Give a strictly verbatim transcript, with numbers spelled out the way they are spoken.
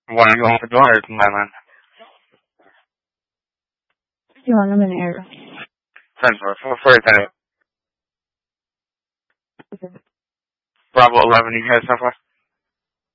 Want to go on the door or my man? You want them in the air? ten four, four four ten. Okay. Bravo eleven, you guys so far?